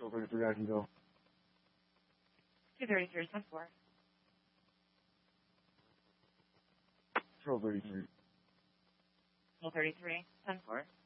Control 33, I can go. 233, 10-4. Control 33. Control 33, 10-4.